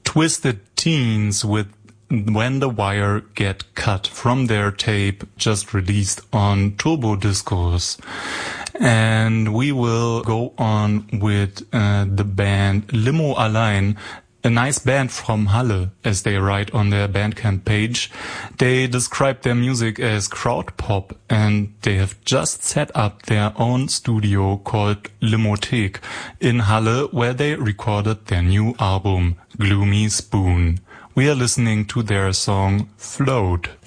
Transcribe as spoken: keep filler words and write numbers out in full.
Twisted Teens with When the Wire Get Cut from their tape just released on Turbo Discos. And we will go on with uh, the band Limo Allein, a nice band from Halle, as they write on their Bandcamp page. They describe their music as crowd pop, and they have just set up their own studio called Limothek in Halle, where they recorded their new album, Gloomy Spoon. We are listening to their song Float.